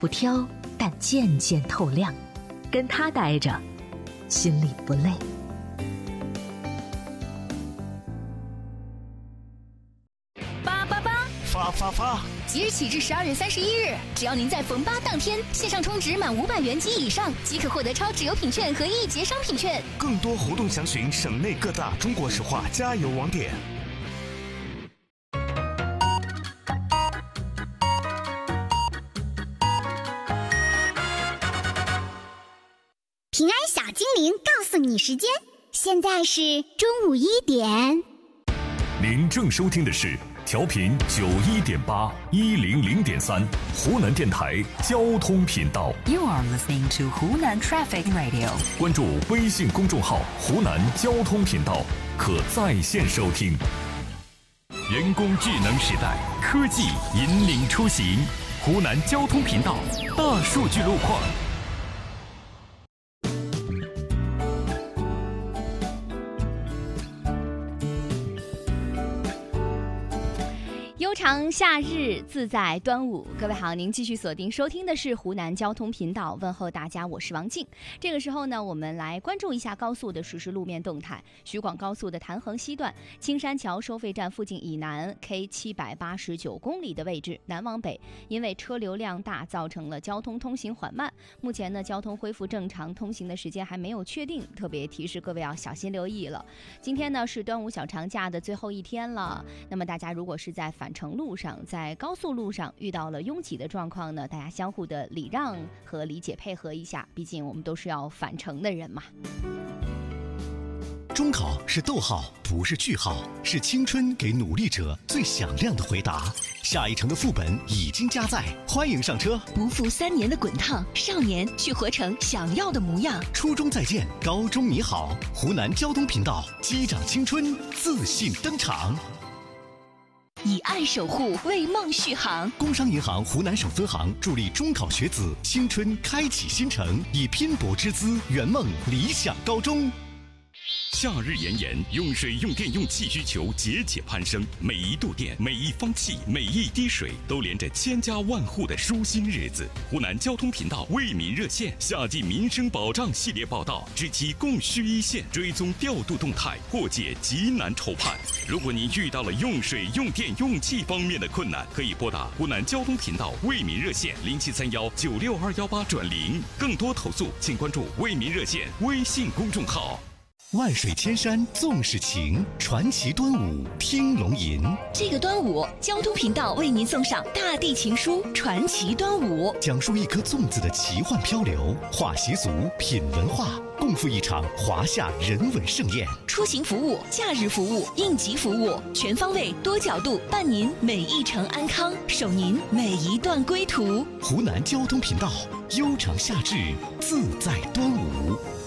不挑，但渐渐透亮。跟他待着，心里不累。 发！即日起至12月31日，只要您在逢8当天线上充值满500元及以上，即可获得超值优品券和1节商品券。 更多活动详询省内各大中国石化加油网点。 平安小精灵告诉你时间，现在是中午1点。 您正收听的是调频91.8 100.3湖南电台交通频道。 You are listening to Hunan Traffic Radio。 关注微信公众号湖南交通频道，可在线收听。人工智能时代，科技引领出行。湖南交通频道大数据路况。 悠长夏日，自在端午。各位好，您继续锁定收听的是湖南交通频道，问候大家，我是王静。这个时候呢，我们来关注一下高速的实时路面动态。徐广高速的潭衡西段青山桥收费站附近以南 K 789公里的位置，南往北，因为车流量大，造成了交通通行缓慢。目前呢，交通恢复正常，通行的时间还没有确定，特别提示各位要小心留意了。今天呢是端午小长假的最后一天了，那么大家如果是在返程路上，在高速路上遇到了拥挤的状况呢，大家相互的礼让和理解配合一下，毕竟我们都是要返程的人嘛。 中考是逗号，不是句号，是青春给努力者最响亮的回答。下一城的副本已经加载，欢迎上车。 不负3年的滚烫，少年去活成想要的模样。 初中再见，高中你好。湖南交通频道，击掌青春，自信登场。 以爱守护，为梦续航。 工商银行湖南省分行助力中考学子青春开启新程，以拼搏之姿圆梦理想高中。 夏日炎炎，用水用电用气需求节节攀升，每一度电、每一方气、每一滴水，都连着千家万户的舒心日子。湖南交通频道为民热线夏季民生保障系列报道，知其供需一线，追踪调度动态，破解急难愁盼。如果您遇到了用水、用电、用气方面的困难，可以拨打湖南交通频道为民热线0731962218转0。更多投诉，请关注为民热线微信公众号。 万水千山纵是情，传奇端午听龙吟。 这个端午，交通频道为您送上大地情书传奇端午， 讲述一颗粽子的奇幻漂流，话习俗，品文化，共赴一场华夏人文盛宴。 出行服务、假日服务、应急服务，全方位多角度伴您每一程安康，守您每一段归途。 湖南交通频道，悠长夏至，自在端午。